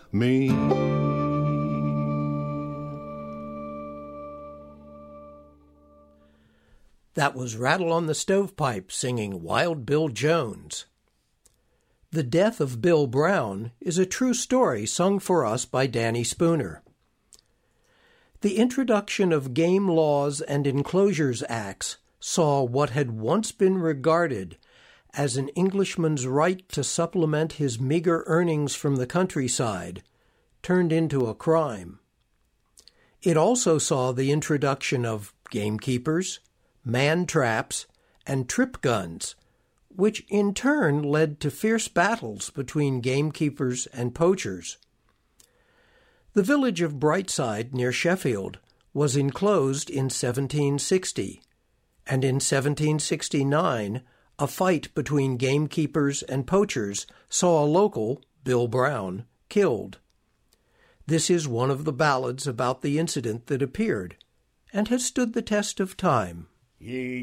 me. That was Rattle on the Stovepipe singing Wild Bill Jones. The death of Bill Brown is a true story sung for us by Danny Spooner. The introduction of Game Laws and Enclosures Acts saw what had once been regarded as an Englishman's right to supplement his meager earnings from the countryside turned into a crime. It also saw the introduction of gamekeepers, man traps, and trip guns, which in turn led to fierce battles between gamekeepers and poachers. The village of Brightside near Sheffield was enclosed in 1760, and in 1769 a fight between gamekeepers and poachers saw a local, Bill Brown, killed. This is one of the ballads about the incident that appeared, and has stood the test of time. Ye